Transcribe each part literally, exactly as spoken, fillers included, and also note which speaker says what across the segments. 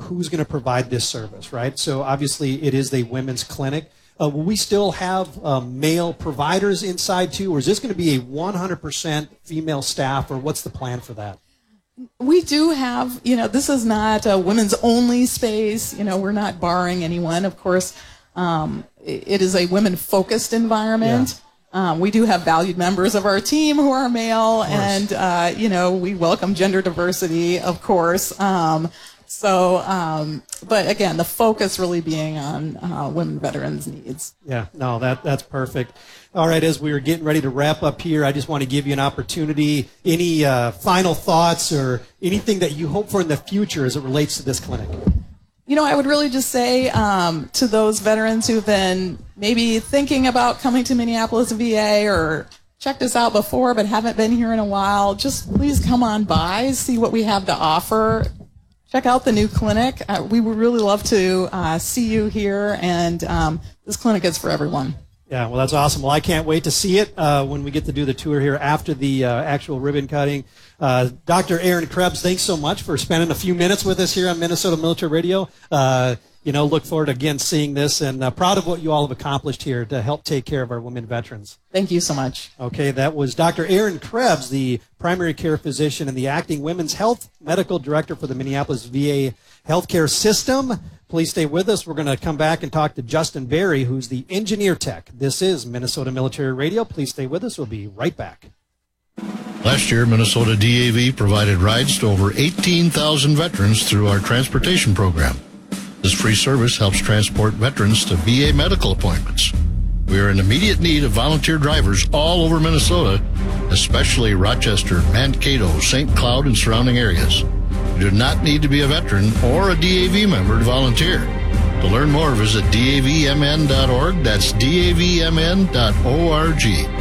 Speaker 1: who's going to provide this service, right? So obviously it is a women's clinic. Uh, will we still have uh, male providers inside too, or is this going to be a one hundred percent female staff, or what's the plan for that?
Speaker 2: We do have, you know, this is not a women's only space. You know, we're not barring anyone. Of course, um, it is a women-focused environment. Yeah. Um, we do have valued members of our team who are male, and, uh, you know, we welcome gender diversity, of course. Um, so, um, but again, the focus really being on uh, women veterans' needs.
Speaker 1: Yeah, no, that that's perfect. All right, as we were getting ready to wrap up here, I just want to give you an opportunity. Any uh, final thoughts or anything that you hope for in the future as it relates to this clinic?
Speaker 2: You know, I would really just say um, to those veterans who've been maybe thinking about coming to Minneapolis V A or checked us out before but haven't been here in a while, just please come on by, see what we have to offer. Check out the new clinic. Uh, we would really love to uh, see you here, and um, this clinic is for everyone.
Speaker 1: Yeah, well, that's awesome. Well, I can't wait to see it uh, when we get to do the tour here after the uh, actual ribbon cutting. Uh, Doctor Aaron Krebs, thanks so much for spending a few minutes with us here on Minnesota Military Radio. Uh, you know, look forward to, again, seeing this, and uh, proud of what you all have accomplished here to help take care of our women veterans.
Speaker 2: Thank you so much.
Speaker 1: Okay, that was Doctor Aaron Krebs, the primary care physician and the acting Women's Health Medical Director for the Minneapolis V A Healthcare System. Please stay with us. We're going to come back and talk to Justin Berry, who's the engineer tech. This is Minnesota Military Radio. Please stay with us. We'll be right back.
Speaker 3: Last year, Minnesota D A V provided rides to over eighteen thousand veterans through our transportation program. This free service helps transport veterans to V A medical appointments. We are in immediate need of volunteer drivers all over Minnesota, especially Rochester, Mankato, Saint Cloud, and surrounding areas. You do not need to be a veteran or a D A V member to volunteer. To learn more, visit D A V M N dot org. That's D A V M N dot org.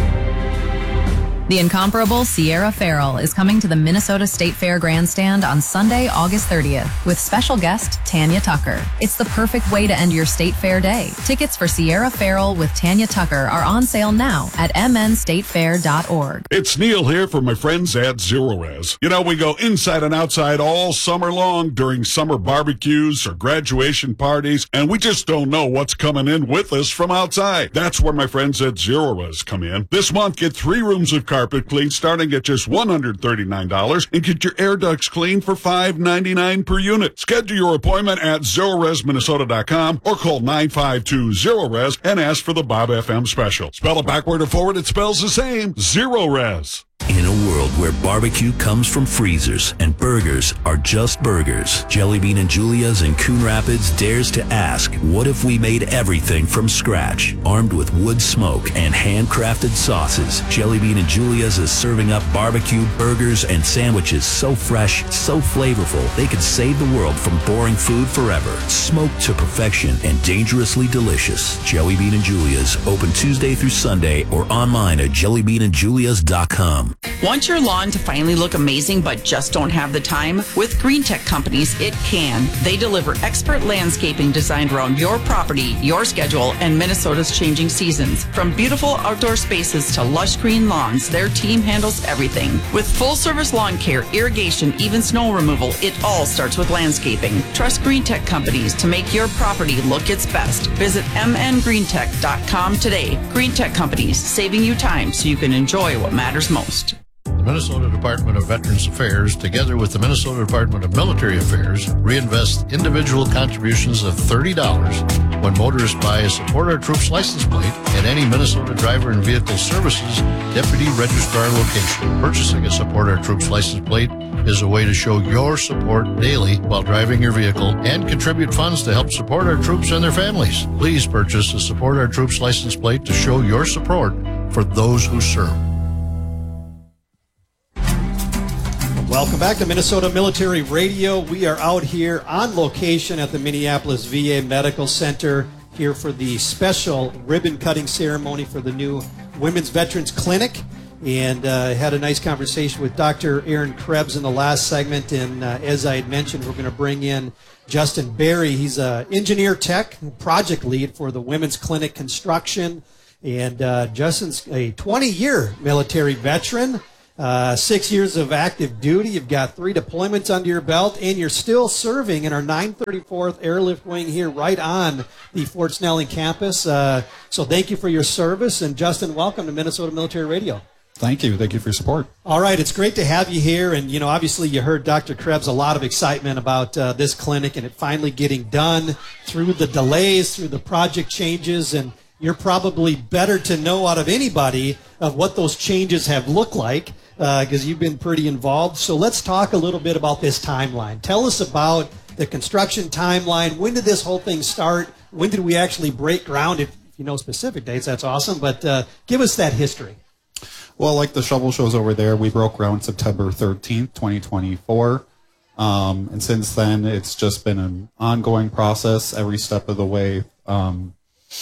Speaker 4: The incomparable Sierra Farrell is coming to the Minnesota State Fair Grandstand on Sunday, August thirtieth, with special guest Tanya Tucker. It's the perfect way to end your State Fair day. Tickets for Sierra Farrell with Tanya Tucker are on sale now at M N state fair dot org.
Speaker 5: It's Neil here for my friends at Zero Res. You know, we go inside and outside all summer long during summer barbecues or graduation parties, and we just don't know what's coming in with us from outside. That's where my friends at Zero Res come in. This month, get three rooms of carpet clean starting at just one hundred thirty-nine dollars and get your air ducts clean for five ninety-nine per unit. Schedule your appointment at zero res minnesota dot com or call nine five two zero res and ask for the Bob F M special. Spell it backward or forward, it spells the same. Zero Res.
Speaker 6: In a world where barbecue comes from freezers and burgers are just burgers, Jelly Bean and Julia's in Coon Rapids dares to ask, what if we made everything from scratch? Armed with wood smoke and handcrafted sauces, Jelly Bean and Julia's is serving up barbecue, burgers, and sandwiches so fresh, so flavorful, they could save the world from boring food forever. Smoked to perfection and dangerously delicious. Jelly Bean and Julia's, open Tuesday through Sunday or online at jelly bean and julias dot com.
Speaker 7: Want your lawn to finally look amazing but just don't have the time? With Green Tech Companies, it can. They deliver expert landscaping designed around your property, your schedule, and Minnesota's changing seasons. From beautiful outdoor spaces to lush green lawns, their team handles everything. With full-service lawn care, irrigation, even snow removal, it all starts with landscaping. Trust Green Tech Companies to make your property look its best. Visit m n green tech dot com today. Green Tech Companies, saving you time so you can enjoy what matters most.
Speaker 3: The Minnesota Department of Veterans Affairs, together with the Minnesota Department of Military Affairs, reinvest individual contributions of thirty dollars when motorists buy a Support Our Troops license plate at any Minnesota Driver and Vehicle Services Deputy Registrar location. Purchasing a Support Our Troops license plate is a way to show your support daily while driving your vehicle and contribute funds to help support our troops and their families. Please purchase a Support Our Troops license plate to show your support for those who serve.
Speaker 1: Welcome back to Minnesota Military Radio. We are out here on location at the Minneapolis V A Medical Center here for the special ribbon cutting ceremony for the new Women's Veterans Clinic. And uh, had a nice conversation with Doctor Aaron Krebs in the last segment. And uh, as I had mentioned, we're going to bring in Justin Berry. He's an engineer tech, project lead for the Women's Clinic construction. And uh, Justin's a twenty-year military veteran. Uh, six years of active duty. You've got three deployments under your belt, and you're still serving in our nine thirty-fourth Airlift Wing here right on the Fort Snelling campus. Uh, so thank you for your service. And Justin, welcome to Minnesota Military Radio.
Speaker 8: Thank you. Thank you for your support.
Speaker 1: All right. It's great to have you here. And, you know, obviously you heard Doctor Krebs, a lot of excitement about uh, this clinic and it finally getting done through the delays, through the project changes. And you're probably better to know out of anybody of what those changes have looked like, because uh, you've been pretty involved. So let's talk a little bit about this timeline. Tell us about the construction timeline. When did this whole thing start? When did we actually break ground? If you know specific dates, that's awesome. But uh, give us that history.
Speaker 8: Well, like the shovel shows over there, we broke ground September thirteenth, twenty twenty-four. Um, and since then, it's just been an ongoing process every step of the way. Um,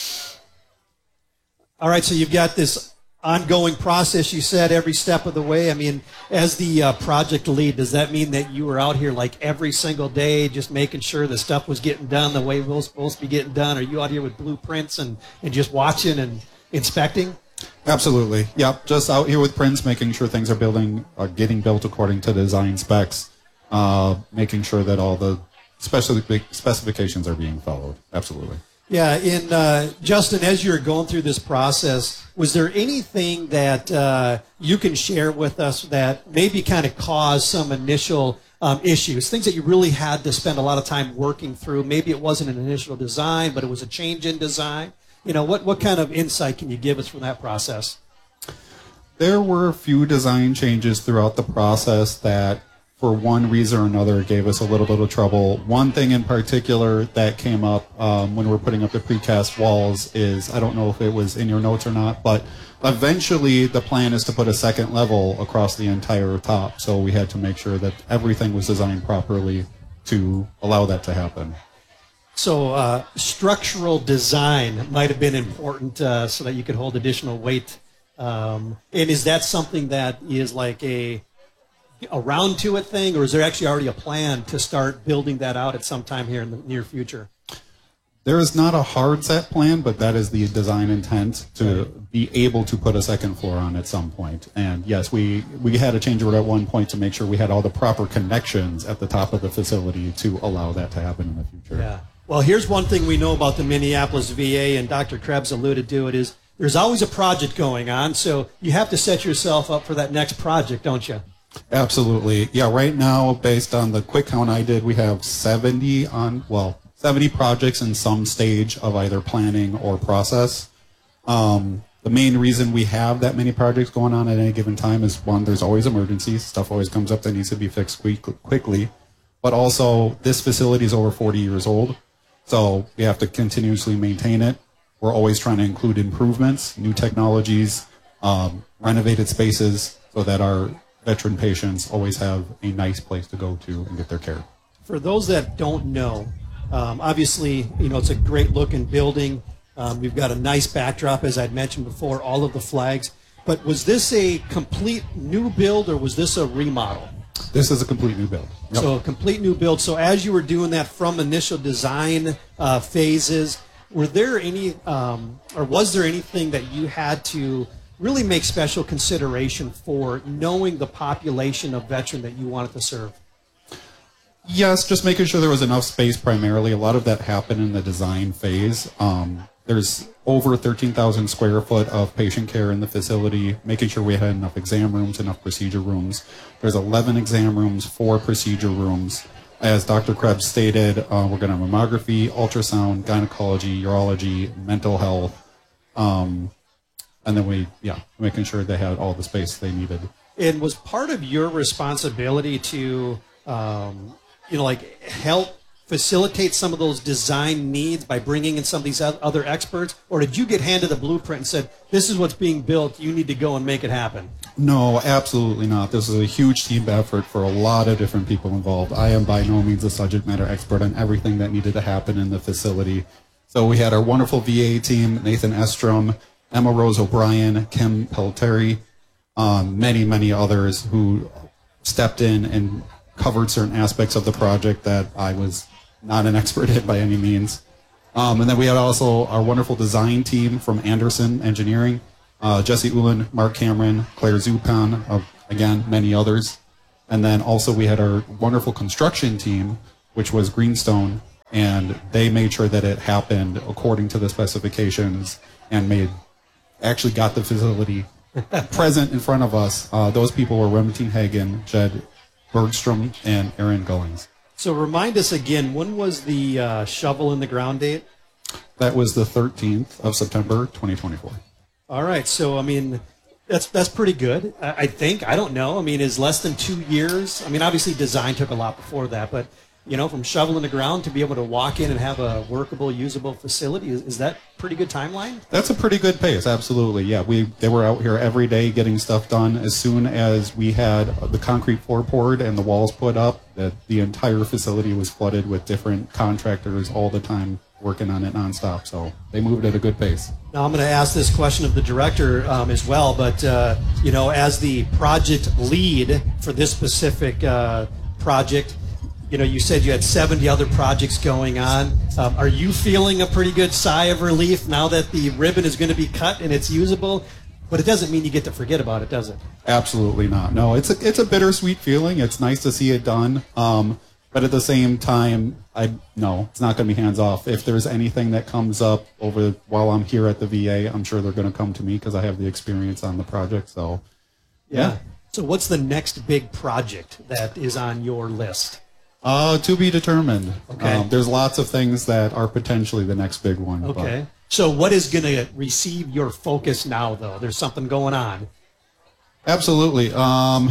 Speaker 1: All right, so you've got this ongoing process, you said, every step of the way. I mean, as the uh, project lead, does that mean that you were out here like every single day just making sure the stuff was getting done the way it was supposed to be getting done? Are you out here with blueprints and, and just watching and inspecting?
Speaker 8: Absolutely. Yep. Just out here with prints, making sure things are building, are getting built according to design specs, uh, making sure that all the specific specifications are being followed. Absolutely.
Speaker 1: Yeah, and uh, Justin, as you're going through this process, was there anything that uh, you can share with us that maybe kind of caused some initial um, issues, things that you really had to spend a lot of time working through? Maybe it wasn't an initial design, but it was a change in design. You know, what, what kind of insight can you give us from that process?
Speaker 8: There were a few design changes throughout the process that, for one reason or another, gave us a little bit of trouble. One thing in particular that came up um, when we were putting up the precast walls is, I don't know if it was in your notes or not, but eventually the plan is to put a second level across the entire top. So we had to make sure that everything was designed properly to allow that to happen.
Speaker 1: So uh, structural design might have been important uh, so that you could hold additional weight. Um, and is that something that is like a a round to it thing, or is there actually already a plan to start building that out at some time here in the near future?
Speaker 8: There is not a hard set plan, but that is the design intent, to be able to put a second floor on at some point. And yes, we, we had a change order at one point to make sure we had all the proper connections at the top of the facility to allow that to happen in the future.
Speaker 1: Yeah. Well, here's one thing we know about the Minneapolis V A, and Doctor Krebs alluded to it, is there's always a project going on, so you have to set yourself up for that next project, don't you?
Speaker 8: Absolutely. Yeah, right now, based on the quick count I did, we have seventy on, well, seventy projects in some stage of either planning or process. Um, the main reason we have that many projects going on at any given time is, one, there's always emergencies. Stuff always comes up that needs to be fixed quick, quickly. But also, this facility is over forty years old, so we have to continuously maintain it. We're always trying to include improvements, new technologies, um, renovated spaces, so that our veteran patients always have a nice place to go to and get their care.
Speaker 1: For those that don't know, um, obviously, you know, it's a great looking building. Um, we've got a nice backdrop, as I'd mentioned before, all of the flags. But was this a complete new build, or was this a remodel?
Speaker 8: This is a complete new build. Yep.
Speaker 1: So a complete new build. So as you were doing that from initial design uh, phases, were there any, um, or was there anything that you had to really make special consideration for, knowing the population of veteran that you wanted to serve?
Speaker 8: Yes, just making sure there was enough space primarily. A lot of that happened in the design phase. Um, there's over thirteen thousand square foot of patient care in the facility, making sure we had enough exam rooms, enough procedure rooms. There's eleven exam rooms, four procedure rooms. As Doctor Krebs stated, uh, we're going to have mammography, ultrasound, gynecology, urology, mental health. Um, and then we, yeah, making sure they had all the space they needed.
Speaker 1: And was part of your responsibility to, um, you know, like help facilitate some of those design needs by bringing in some of these other experts? Or did you get handed a blueprint and said, this is what's being built, you need to go and make it happen?
Speaker 8: No, absolutely not. This is a huge team effort for a lot of different people involved. I am by no means a subject matter expert on everything that needed to happen in the facility. So we had our wonderful V A team, Nathan Estrom, Emma Rose O'Brien, Kim Pelleteri, um, many, many others who stepped in and covered certain aspects of the project that I was not an expert in by any means. Um, and then we had also our wonderful design team from Anderson Engineering, uh, Jesse Ullin, Mark Cameron, Claire Zupan of again, many others. And then also we had our wonderful construction team, which was Greenstone, and they made sure that it happened according to the specifications and made actually got the facility present in front of us. Uh, those people were Remington Hagen, Jed Bergstrom, and Aaron Gullings.
Speaker 1: So remind us again, when was the uh, shovel in the ground date?
Speaker 8: That was the thirteenth of September, twenty twenty-four.
Speaker 1: All right. So, I mean, that's that's pretty good, I, I think. I don't know. I mean, is less than two years? I mean, obviously design took a lot before that, but, you know, from shovel in the ground to be able to walk in and have a workable, usable facility, is, is that pretty good timeline?
Speaker 8: That's a pretty good pace, absolutely. Yeah, we they were out here every day getting stuff done. As soon as we had the concrete floor poured and the walls put up, that the entire facility was flooded with different contractors all the time working on it nonstop. So they moved at a good pace.
Speaker 1: Now I'm going to ask this question of the director um, as well, but uh, you know, as the project lead for this specific uh, project, you know, you said you had seventy other projects going on. Um, are you feeling a pretty good sigh of relief now that the ribbon is going to be cut and it's usable? But it doesn't mean you get to forget about it, does it?
Speaker 8: Absolutely not. No, it's a, it's a bittersweet feeling. It's nice to see it done. Um, but at the same time, I no, it's not going to be hands off. If there's anything that comes up over while I'm here at the V A, I'm sure they're going to come to me because I have the experience on the project. So,
Speaker 1: yeah.
Speaker 8: yeah.
Speaker 1: So what's the next big project that is on your list?
Speaker 8: Uh, to be determined.
Speaker 1: Okay.
Speaker 8: Um, there's lots of things that are potentially the next big one.
Speaker 1: Okay.
Speaker 8: But.
Speaker 1: So what is going to receive your focus now, though? There's something going on.
Speaker 8: Absolutely. Um,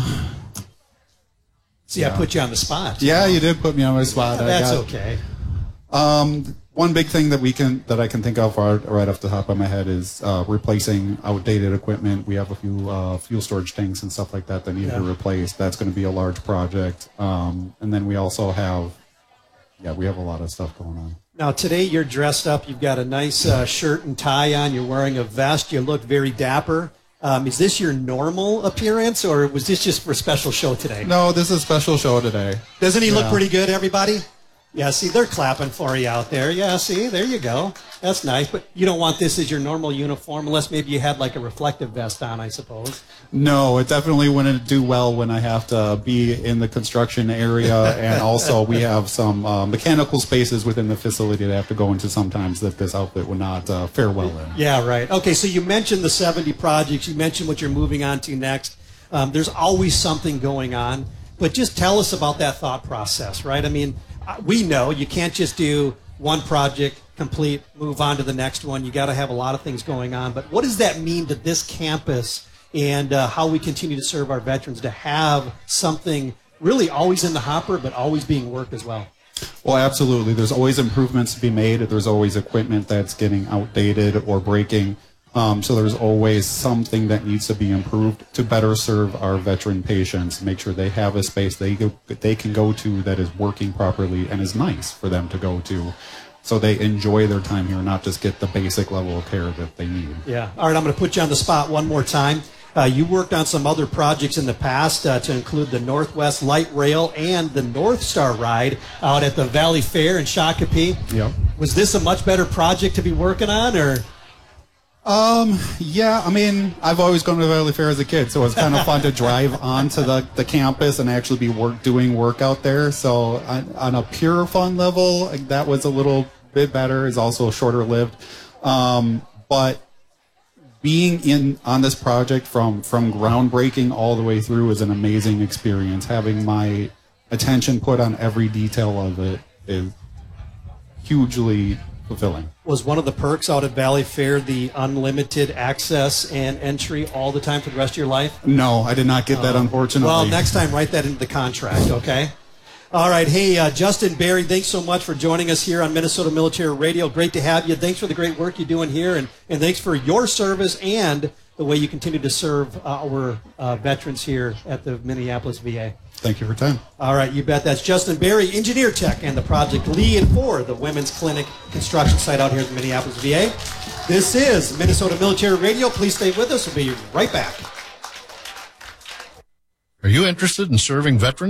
Speaker 1: See,
Speaker 8: yeah.
Speaker 1: I put you on the spot.
Speaker 8: Yeah, you did put me on my spot.
Speaker 1: Yeah, that's
Speaker 8: I got,
Speaker 1: okay.
Speaker 8: Um, one big thing that we can that I can think of right, right off the top of my head is uh, replacing outdated equipment. We have a few uh, fuel storage tanks and stuff like that that need
Speaker 1: Yeah.
Speaker 8: to be replaced. That's going to be a large project. Um, and then we also have, yeah, we have a lot of stuff going on.
Speaker 1: Now, today you're dressed up. You've got a nice uh, shirt and tie on. You're wearing a vest. You look very dapper. Um, is this your normal appearance, or was this just for a special show today?
Speaker 8: No, this is a special show today.
Speaker 1: Doesn't he look
Speaker 8: Yeah.
Speaker 1: pretty good, everybody? Yeah, see, they're clapping for you out there. Yeah, see, there you go. That's nice. But you don't want this as your normal uniform, unless maybe you had like a reflective vest on, I suppose.
Speaker 8: No, it definitely wouldn't do well when I have to be in the construction area, and also we have some uh, mechanical spaces within the facility that I have to go into sometimes that this outfit would not uh, fare well in.
Speaker 1: Yeah, right. Okay, so you mentioned the seventy projects. You mentioned what you're moving on to next. Um, there's always something going on. But just tell us about that thought process, right? I mean, we know you can't just do one project, complete, move on to the next one. You got to have a lot of things going on. But what does that mean to this campus and uh, how we continue to serve our veterans to have something really always in the hopper, but always being worked as well?
Speaker 8: Well, absolutely. There's always improvements to be made. There's always equipment that's getting outdated or breaking. Um, so there's always something that needs to be improved to better serve our veteran patients, make sure they have a space they go, they can go to that is working properly and is nice for them to go to, so they enjoy their time here, not just get the basic level of care that they need.
Speaker 1: Yeah. All right, I'm going to put you on the spot one more time. Uh, you worked on some other projects in the past uh, to include the Northwest Light Rail and the North Star Ride out at the Valley Fair in Shakopee.
Speaker 8: Yep.
Speaker 1: Was this a much better project to be working on, or?
Speaker 8: Um, yeah, I mean, I've always gone to Valley Fair as a kid, so it's kind of fun to drive onto the, the campus and actually be work doing work out there. So on, on a pure fun level, that was a little bit better. It's also shorter lived. Um, but being in on this project from, from groundbreaking all the way through is an amazing experience. Having my attention put on every detail of it is hugely fulfilling.
Speaker 1: Was one of the perks out at Valley Fair the unlimited access and entry all the time for the rest of your life?
Speaker 8: No, I did not get that, unfortunately.
Speaker 1: Well, next time, write that into the contract, okay? All right. Hey, uh, Justin Barry, thanks so much for joining us here on Minnesota Military Radio. Great to have you. Thanks for the great work you're doing here, and, and thanks for your service and the way you continue to serve our uh, veterans here at the Minneapolis V A.
Speaker 8: Thank you for your time.
Speaker 1: All right, you bet. That's Justin Barry, engineer tech and the project lead for the Women's Clinic construction site out here at the Minneapolis V A. This is Minnesota Military Radio. Please stay with us. We'll be right back.
Speaker 3: Are you interested in serving veterans?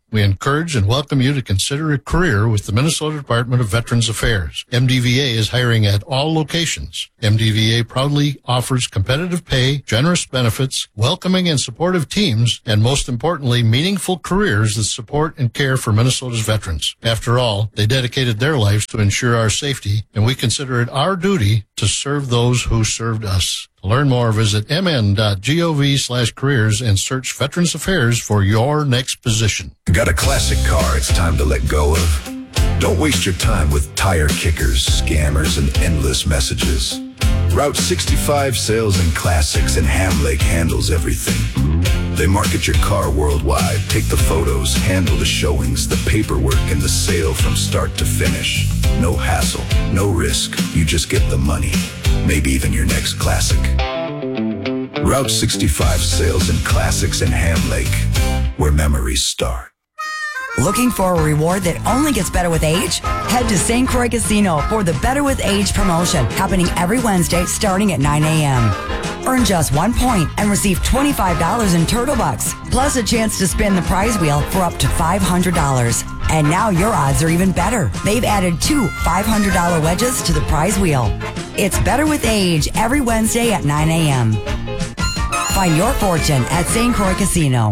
Speaker 3: We encourage and welcome you to consider a career with the Minnesota Department of Veterans Affairs. M D V A is hiring at all locations. M D V A proudly offers competitive pay, generous benefits, welcoming and supportive teams, and most importantly, meaningful careers that support and care for Minnesota's veterans. After all, they dedicated their lives to ensure our safety, and we consider it our duty to serve those who served us. To learn more, visit mn.gov slash careers and search Veterans Affairs for your next position.
Speaker 9: Got a classic car it's time to let go of? Don't waste your time with tire kickers, scammers, and endless messages. Route sixty-five Sales and Classics in Ham Lake handles everything. They market your car worldwide, take the photos, handle the showings, the paperwork, and the sale from start to finish. No hassle, no risk. You just get the money. Maybe even your next classic. Route sixty-five Sales and Classics in Ham Lake, where memories start.
Speaker 10: Looking for a reward that only gets better with age? Head to Saint Croix Casino for the Better with Age promotion, happening every Wednesday starting at nine a.m. Earn just one point and receive twenty-five dollars in Turtle Bucks, plus a chance to spin the prize wheel for up to five hundred dollars. And now your odds are even better. They've added two five hundred dollars wedges to the prize wheel. It's Better with Age every Wednesday at nine a.m. Find your fortune at Saint Croix Casino.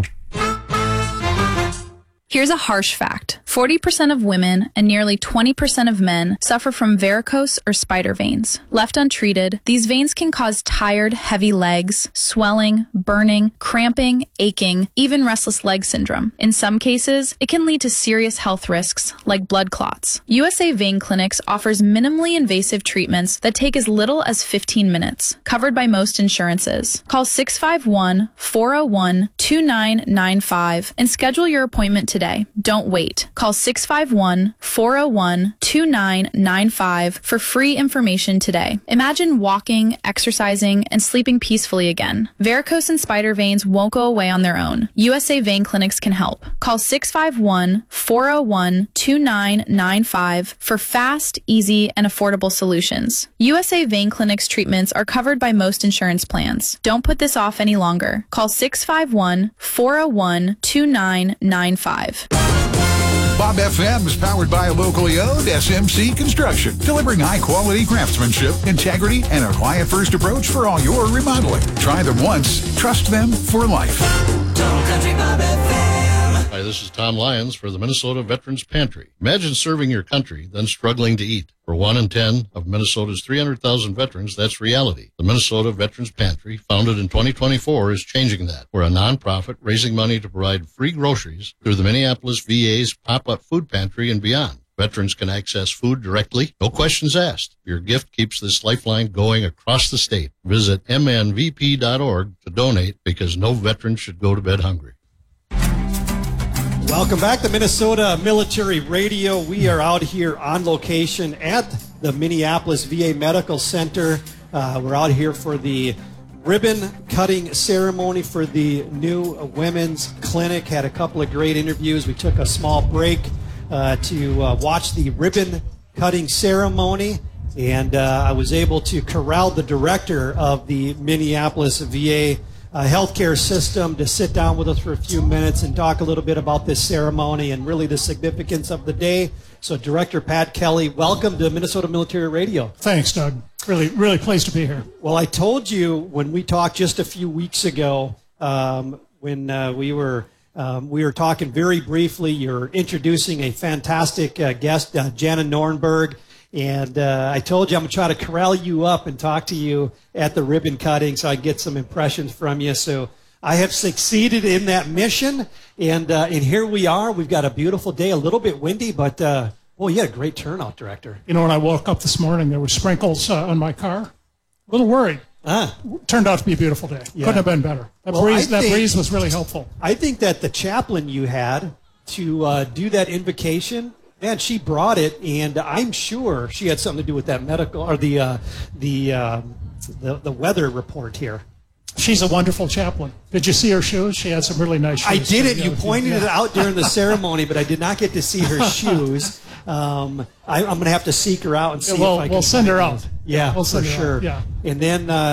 Speaker 11: Here's a harsh fact. forty percent of women and nearly twenty percent of men suffer from varicose or spider veins. Left untreated, these veins can cause tired, heavy legs, swelling, burning, cramping, aching, even restless leg syndrome. In some cases, it can lead to serious health risks like blood clots. U S A Vein Clinics offers minimally invasive treatments that take as little as fifteen minutes, covered by most insurances. Call six five one, four oh one, two nine nine five and schedule your appointment today. Don't wait. Call six five one, four oh one, two nine nine five for free information today. Imagine walking, exercising, and sleeping peacefully again. Varicose and spider veins won't go away on their own. U S A Vein Clinics can help. Call six five one, four oh one, two nine nine five for fast, easy, and affordable solutions. U S A Vein Clinics treatments are covered by most insurance plans. Don't put this off any longer. Call six five one, four oh one, two nine nine five.
Speaker 12: Bob F M is powered by a locally owned S M C Construction, delivering high-quality craftsmanship, integrity, and a client-first approach for all your remodeling. Try them once, trust them for life.
Speaker 3: Total Country Bob F M. Hi, this is Tom Lyons for the Minnesota Veterans Pantry. Imagine serving your country, then struggling to eat. For one in ten of Minnesota's three hundred thousand veterans, that's reality. The Minnesota Veterans Pantry, founded in twenty twenty-four, is changing that. We're a nonprofit raising money to provide free groceries through the Minneapolis V A's pop-up food pantry and beyond. Veterans can access food directly, no questions asked. Your gift keeps this lifeline going across the state. Visit m n v p dot org to donate, because no veteran should go to bed hungry.
Speaker 1: Welcome back to Minnesota Military Radio. We are out here on location at the Minneapolis V A Medical Center. Uh, we're out here for the ribbon cutting ceremony for the new women's clinic. Had a couple of great interviews. We took a small break uh, to uh, watch the ribbon cutting ceremony, and uh, I was able to corral the director of the Minneapolis V A Uh, healthcare system to sit down with us for a few minutes and talk a little bit about this ceremony and really the significance of the day. So, Director Pat Kelly, welcome to Minnesota Military Radio.
Speaker 13: Thanks, Doug. Really, really pleased to be here.
Speaker 1: Well, I told you when we talked just a few weeks ago, um, when uh, we were um, we were talking very briefly, you're introducing a fantastic uh, guest, uh, Jana Nornberg. And uh, I told you I'm going to try to corral you up and talk to you at the ribbon cutting so I get some impressions from you. So I have succeeded in that mission. And uh, and here we are. We've got a beautiful day, a little bit windy, but, uh, well, you had a great turnout, Director.
Speaker 13: You know, when I woke up this morning, there were sprinkles uh, on my car. A little worried.
Speaker 1: Ah.
Speaker 13: Turned out to be a beautiful day. Yeah. Couldn't have been better. That, well, breeze, that think, breeze was really helpful.
Speaker 1: I think that the chaplain you had to uh, do that invocation, man, she brought it, and I'm sure she had something to do with that medical or the uh, the, uh, the the weather report here.
Speaker 13: She's a wonderful chaplain. Did you see her shoes? She had some really nice shoes.
Speaker 1: I did it.
Speaker 13: So,
Speaker 1: you
Speaker 13: know,
Speaker 1: pointed
Speaker 13: yeah.
Speaker 1: it out during the ceremony, but I did not get to see her shoes. Um, I, I'm going to have to seek her out and see
Speaker 13: yeah, we'll,
Speaker 1: if I can.
Speaker 13: We'll send her out.
Speaker 1: Yeah,
Speaker 13: we'll
Speaker 1: for
Speaker 13: send her
Speaker 1: sure.
Speaker 13: Out. Yeah.
Speaker 1: And then uh,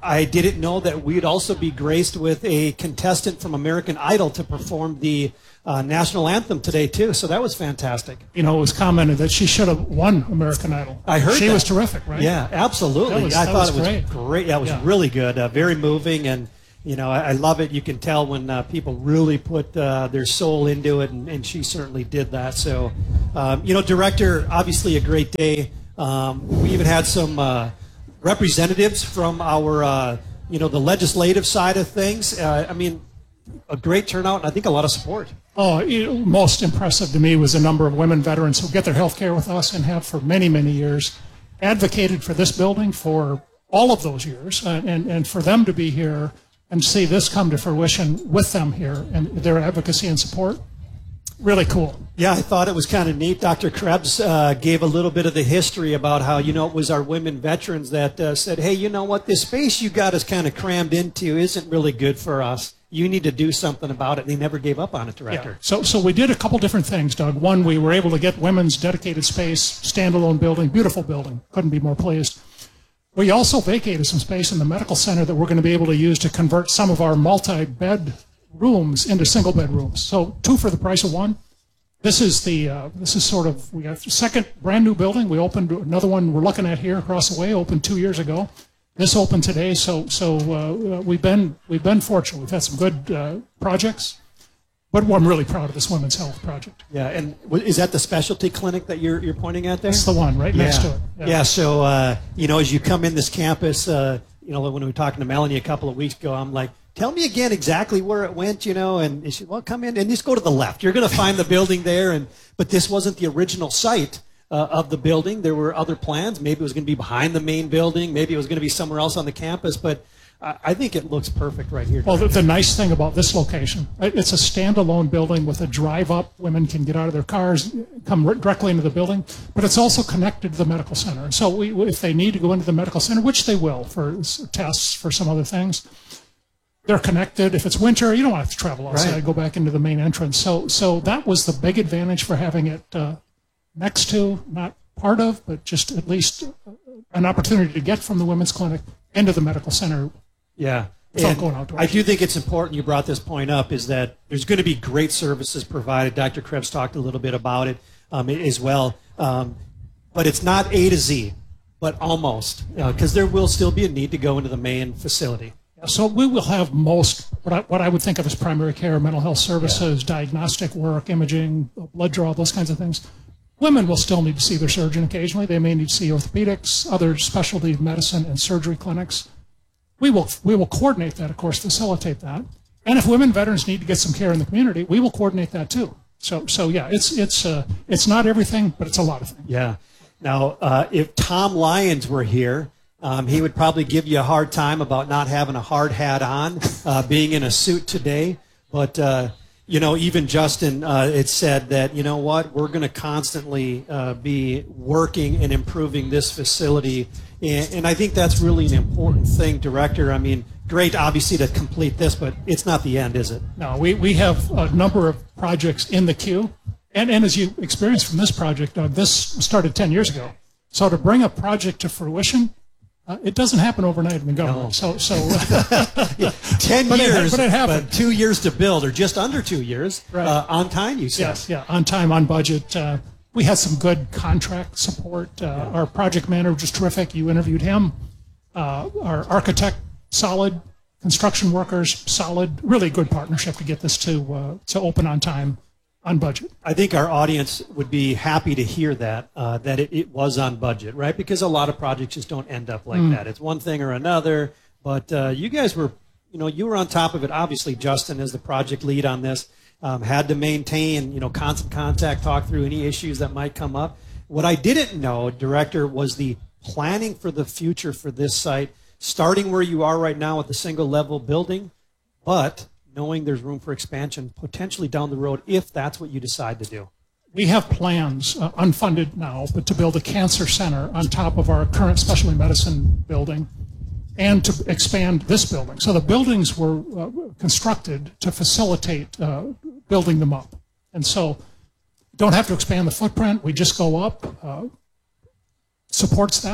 Speaker 1: I didn't know that we'd also be graced with a contestant from American Idol to perform the uh, national anthem today, too. So that was fantastic.
Speaker 13: You know, it was commented that she should have won American Idol.
Speaker 1: I heard
Speaker 13: She
Speaker 1: that.
Speaker 13: was terrific, right?
Speaker 1: Yeah, absolutely.
Speaker 13: That was,
Speaker 1: I
Speaker 13: that
Speaker 1: thought
Speaker 13: was
Speaker 1: it was
Speaker 13: great.
Speaker 1: great. Yeah, it was
Speaker 13: Yeah.
Speaker 1: really good, uh, very moving, and you know, I, I love it. You can tell when uh, people really put uh, their soul into it, and, and she certainly did that. So, um, you know, Director, obviously a great day. Um, we even had some uh, representatives from our, uh, you know, the legislative side of things. Uh, I mean, a great turnout, and I think a lot of support.
Speaker 13: Oh, you know, most impressive to me was the number of women veterans who get their health care with us and have for many, many years, advocated for this building for all of those years, uh, and, and for them to be here and see this come to fruition with them here and their advocacy and support. Really cool.
Speaker 1: Yeah, I thought it was kind of neat. Doctor Krebs uh, gave a little bit of the history about how, you know, it was our women veterans that uh, said, hey, you know what, this space you got us kind of crammed into isn't really good for us. You need to do something about it. And they never gave up on it, Director.
Speaker 13: Yeah. So, so we did a couple different things, Doug. One, we were able to get women's dedicated space, standalone building, beautiful building. Couldn't be more pleased. We also vacated some space in the medical center that we're going to be able to use to convert some of our multi-bed rooms into single-bed rooms. So two for the price of one. This is the uh, this is sort of we got a second brand new building. We opened another one we're looking at here across the way. Opened two years ago. This opened today. So so uh, we've been we've been fortunate. We've had some good uh, projects. But I'm really proud of this women's health project.
Speaker 1: Yeah, and w- is that the specialty clinic that you're you're pointing at there?
Speaker 13: That's the one right
Speaker 1: yeah.
Speaker 13: next to it.
Speaker 1: Yeah, yeah so, uh, you know, as you come in this campus, uh, you know, when we were talking to Melanie a couple of weeks ago, I'm like, tell me again exactly where it went, you know, and she said, well, come in and just go to the left. You're going to find the building there. And But this wasn't the original site uh, of the building. There were other plans. Maybe it was going to be behind the main building. Maybe it was going to be somewhere else on the campus. But I think it looks perfect right here.
Speaker 13: Well, the, the nice thing about this location, it's a standalone building with a drive-up. Women can get out of their cars, come r- directly into the building, but it's also connected to the medical center. So we, if they need to go into the medical center, which they will for tests, for some other things, they're connected. If it's winter, you don't have to travel outside,
Speaker 1: Right.
Speaker 13: go back into the main entrance. So, so that was the big advantage for having it uh, next to, not part of, but just at least an opportunity to get from the women's clinic into the medical center.
Speaker 1: Yeah.
Speaker 13: Without
Speaker 1: And
Speaker 13: going outdoors.
Speaker 1: I do think it's important you brought this point up, is that there's going to be great services provided. Doctor Krebs talked a little bit about it um, as well. Um, but it's not A to Z, but almost, because there will still be a need to go into the main facility.
Speaker 13: So we will have most, what I, what I would think of as primary care, mental health services, yeah. diagnostic work, imaging, blood draw, those kinds of things. Women will still need to see their surgeon occasionally. They may need to see orthopedics, other specialty medicine and surgery clinics. We will we will coordinate that, of course, facilitate that. And if women veterans need to get some care in the community, we will coordinate that too. So so yeah, it's it's uh, it's not everything, but it's a lot of things.
Speaker 1: Yeah. Now, uh, if Tom Lyons were here, um, he would probably give you a hard time about not having a hard hat on, uh, being in a suit today. But uh, you know, even Justin, uh, it said that, you know what, we're going to constantly uh, be working and improving this facility. And, and I think that's really an important thing, Director. I mean, great, obviously, to complete this, but it's not the end, is it?
Speaker 13: No, we, we have a number of projects in the queue. And, and as you experienced from this project, uh, this started ten years ago. So to bring a project to fruition, Uh, it doesn't happen overnight in the government.
Speaker 1: No.
Speaker 13: So, so uh,
Speaker 1: yeah, ten
Speaker 13: but
Speaker 1: years,
Speaker 13: it, but it happened.
Speaker 1: But two years to build, or just under two years,
Speaker 13: Right.
Speaker 1: uh, on time. You said,
Speaker 13: yes, yeah, on time, on budget. Uh, we had some good contract support. Uh,
Speaker 1: Yeah.
Speaker 13: Our project manager was terrific. You interviewed him. Uh, our architect, solid. Construction workers, solid. Really good partnership to get this to uh, to open on time, on budget.
Speaker 1: I think our audience would be happy to hear that, uh, that it, it was on budget, right? Because a lot of projects just don't end up like
Speaker 13: Mm.
Speaker 1: that. It's one thing or another. But uh, you guys were, you know, you were on top of it. Obviously, Justin, as the project lead on this, um, had to maintain, you know, constant contact, talk through any issues that might come up. What I didn't know, Director, was the planning for the future for this site, starting where you are right now with the single-level building, but knowing there's room for expansion potentially down the road if that's what you decide to do.
Speaker 13: We have plans, uh, unfunded now, but to build a cancer center on top of our current specialty medicine building and to expand this building. So the buildings were uh, constructed to facilitate uh, building them up. And so don't have to expand the footprint. We just go up. Uh, supports that.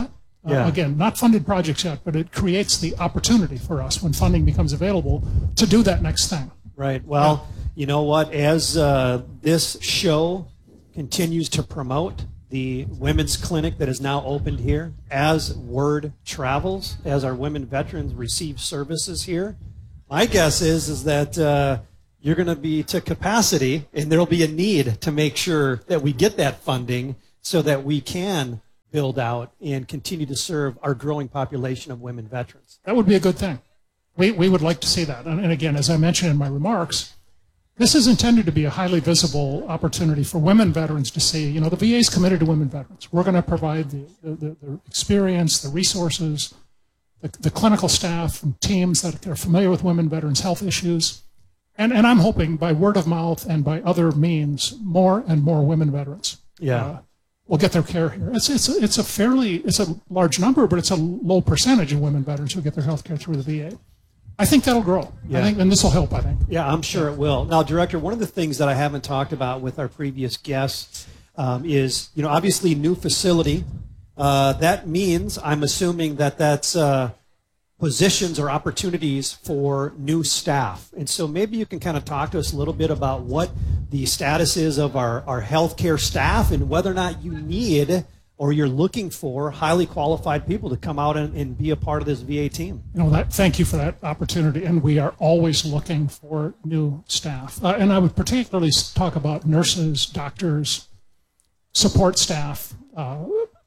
Speaker 1: Yeah.
Speaker 13: Uh, again, not funded projects yet, but it creates the opportunity for us when funding becomes available to do that next thing.
Speaker 1: Right. Well, yeah. You know what? As uh, this show continues to promote the women's clinic that is now opened here, as word travels, as our women veterans receive services here, my guess is is that uh, you're going to be to capacity, and there will be a need to make sure that we get that funding so that we can build out and continue to serve our growing population of women veterans.
Speaker 13: That would be a good thing. We, we would like to see that. And, and again, as I mentioned in my remarks, this is intended to be a highly visible opportunity for women veterans to see, you know, the V A is committed to women veterans. We're going to provide the, the, the experience, the resources, the, the clinical staff and teams that are familiar with women veterans' health issues. And, and I'm hoping by word of mouth and by other means, more and more women veterans
Speaker 1: yeah.
Speaker 13: uh, will get their care here. It's, it's, a, it's a fairly, it's a large number, but it's a low percentage of women veterans who get their health care through the V A. I think that'll grow.
Speaker 1: Yeah.
Speaker 13: I think, and this will help, I think.
Speaker 1: Yeah, I'm sure it will. Now, Director, one of the things that I haven't talked about with our previous guests um, is, you know, obviously new facility. Uh, that means, I'm assuming that that's uh, positions or opportunities for new staff. And so maybe you can kind of talk to us a little bit about what the status is of our, our healthcare staff and whether or not you need or you're looking for highly qualified people to come out and, and be a part of this V A team.
Speaker 13: You know, that, thank you for that opportunity, and we are always looking for new staff. Uh, and I would particularly talk about nurses, doctors, support staff. Uh,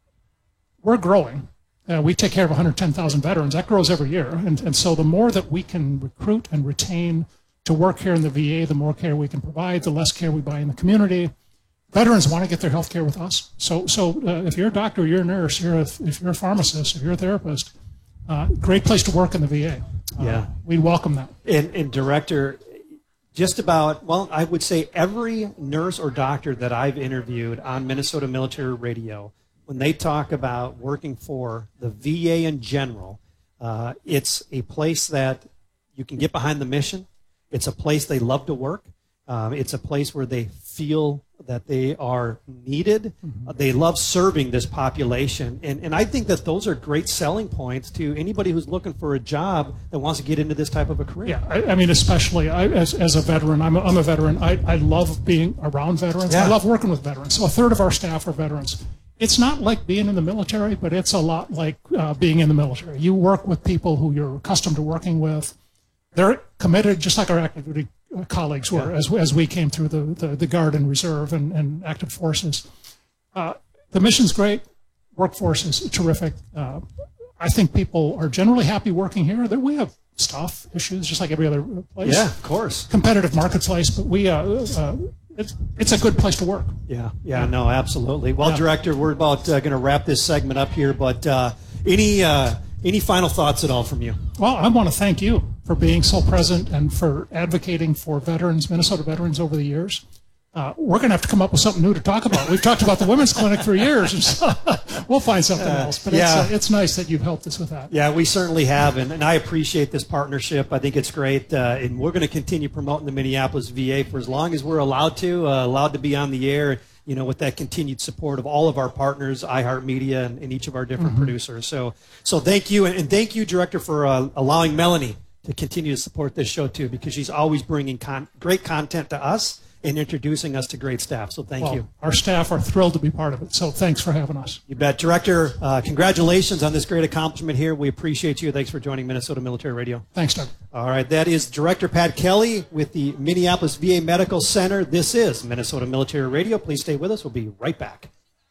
Speaker 13: we're growing. Uh, we take care of one hundred ten thousand veterans. That grows every year. And, and so the more that we can recruit and retain to work here in the V A, the more care we can provide, the less care we buy in the community. Veterans want to get their health care with us. So, so uh, if you're a doctor, you're a nurse, you're a, if you're a pharmacist, if you're a therapist, uh, great place to work in the V A. Uh,
Speaker 1: yeah.
Speaker 13: We welcome that.
Speaker 1: And, and Director, just about, well, I would say every nurse or doctor that I've interviewed on Minnesota Military Radio, when they talk about working for the V A in general, uh, it's a place that you can get behind the mission. It's a place they love to work. Um, it's a place where they feel that they are needed. Mm-hmm. Uh, they love serving this population. And, and I think that those are great selling points to anybody who's looking for a job that wants to get into this type of a career.
Speaker 13: Yeah, I, I mean, especially I, as, as a veteran, I'm a, I'm a veteran. I, I love being around veterans. Yeah. I love working with veterans. So a third of our staff are veterans. It's not like being in the military, but it's a lot like uh, being in the military. You work with people who you're accustomed to working with. They're committed, just like our active duty colleagues were, yeah. as, as we came through the, the, the Guard and Reserve and, and active forces. Uh, the mission's great. Workforce is terrific. Uh, I think people are generally happy working here. There, we have stuff, issues, just like every other place.
Speaker 1: Yeah, of course.
Speaker 13: Competitive marketplace, but we uh, uh, it's, it's a good place to work.
Speaker 1: Yeah, yeah, no, absolutely. Well, yeah. Director, we're about uh, going to wrap this segment up here, but uh, any uh, any final thoughts at all from you?
Speaker 13: Well, I want to thank you for being so present and for advocating for veterans, Minnesota veterans over the years. Uh, we're going to have to come up with something new to talk about. We've talked about the women's clinic for years, and so we'll find something uh, else. But
Speaker 1: yeah.
Speaker 13: it's, uh, it's nice that you've helped us with that.
Speaker 1: Yeah, we certainly have, and, and I appreciate this partnership. I think it's great, uh, and we're going to continue promoting the Minneapolis V A for as long as we're allowed to, uh, allowed to be on the air, you know, with that continued support of all of our partners, iHeartMedia, and, and each of our different mm-hmm. producers. So, so thank you, and, and thank you, Director, for uh, allowing Melanie to continue to support this show, too, because she's always bringing con- great content to us and introducing us to great staff. So thank
Speaker 13: well,
Speaker 1: you.
Speaker 13: Our staff are thrilled to be part of it, so thanks for having us.
Speaker 1: You bet. Director, uh, congratulations on this great accomplishment here. We appreciate you. Thanks for joining Minnesota Military Radio.
Speaker 13: Thanks, Doug.
Speaker 1: All right, that is Director Pat Kelly with the Minneapolis V A Medical Center. This is Minnesota Military Radio. Please stay with us. We'll be right back.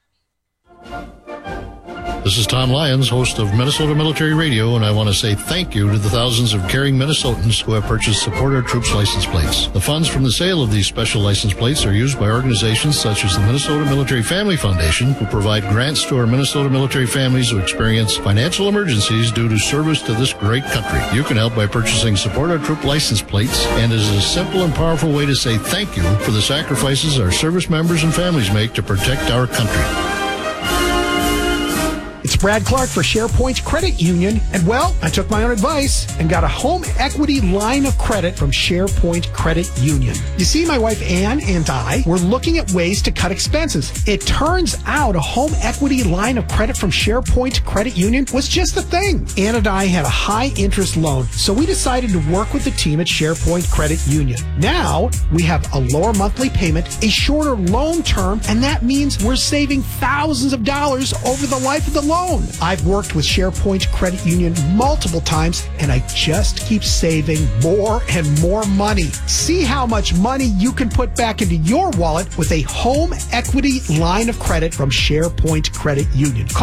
Speaker 3: This is Tom Lyons, host of Minnesota Military Radio, and I want to say thank you to the thousands of caring Minnesotans who have purchased Support Our Troops license plates. The funds from the sale of these special license plates are used by organizations such as the Minnesota Military Family Foundation, who provide grants to our Minnesota military families who experience financial emergencies due to service to this great country. You can help by purchasing Support Our Troop license plates, and it is a simple and powerful way to say thank you for the sacrifices our service members and families make to protect our country.
Speaker 14: It's Brad Clark for SharePoint Credit Union. And well, I took my own advice and got a home equity line of credit from SharePoint Credit Union. You see, my wife Ann and I were looking at ways to cut expenses. It turns out a home equity line of credit from SharePoint Credit Union was just the thing. Ann and I had a high interest loan, so we decided to work with the team at SharePoint Credit Union. Now we have a lower monthly payment, a shorter loan term, and that means we're saving thousands of dollars over the life of the loan. I've worked with SharePoint Credit Union multiple times, and I just keep saving more and more money. See how much money you can put back into your wallet with a home equity line of credit from SharePoint Credit Union.